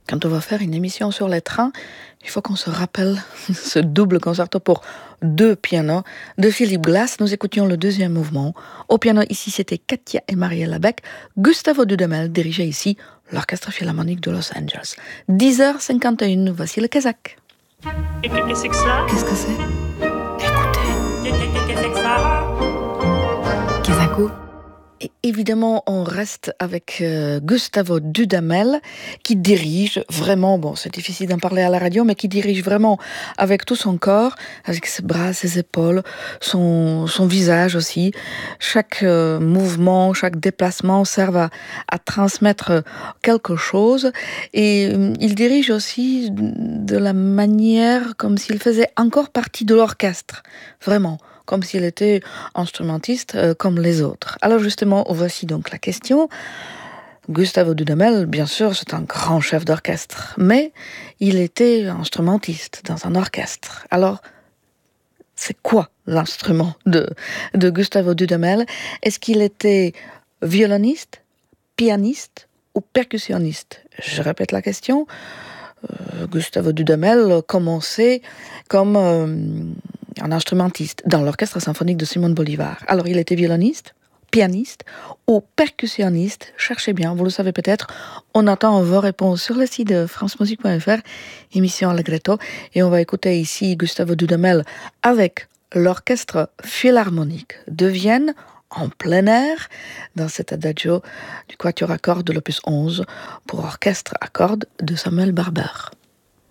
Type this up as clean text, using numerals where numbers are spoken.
Quand on va faire une émission sur les trains, il faut qu'on se rappelle ce double concerto pour deux pianos de Philippe Glass. Nous écoutions le deuxième mouvement. Au piano, ici, c'était Katia et Mariella Beck. Gustavo Dudamel dirigeait ici l'Orchestre Philharmonique de Los Angeles. 10h51, voici le Kazakh. Qu'est-ce que ça? Qu'est-ce que c'est? Écoutez. Qu'est-ce que ça? Kazako. Et évidemment, on reste avec Gustavo Dudamel, qui dirige vraiment, bon, c'est difficile d'en parler à la radio, mais qui dirige vraiment avec tout son corps, avec ses bras, ses épaules, son visage aussi. Chaque mouvement, chaque déplacement servent à transmettre quelque chose. Et il dirige aussi de la manière comme s'il faisait encore partie de l'orchestre, vraiment. Comme s'il était instrumentiste comme les autres. Alors justement, voici donc la question. Gustavo Dudamel, bien sûr, c'est un grand chef d'orchestre, mais il était instrumentiste dans un orchestre. Alors, c'est quoi l'instrument de Gustavo Dudamel? Est-ce qu'il était violoniste, pianiste ou percussionniste? Je répète la question. Gustavo Dudamel commençait comme un instrumentiste dans l'orchestre symphonique de Simón Bolívar. Alors il était violoniste, pianiste ou percussionniste. Cherchez bien, vous le savez peut-être. On attend vos réponses sur le site de francemusique.fr, émission Allegretto. Et on va écouter ici Gustavo Dudamel avec l'Orchestre Philharmonique de Vienne en plein air dans cet adagio du quatuor à cordes de l'opus 11 pour orchestre à cordes de Samuel Barber.